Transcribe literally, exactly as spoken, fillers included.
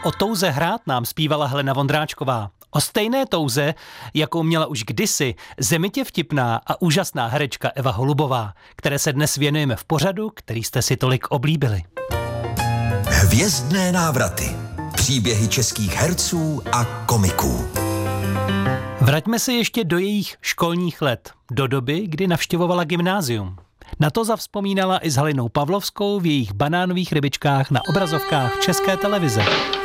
O touze hrát nám zpívala Helena Vondráčková. O stejné touze, jakou měla už kdysi zemitě vtipná a úžasná herečka Eva Holubová, které se dnes věnujeme v pořadu, který jste si tolik oblíbili. Hvězdné návraty. Příběhy českých herců a komiků. Vraťme se ještě do jejich školních let, do doby, kdy navštěvovala gymnázium. Na to zavzpomínala i s Halinou Pavlovskou v jejich Banánových rybičkách na obrazovkách České televize.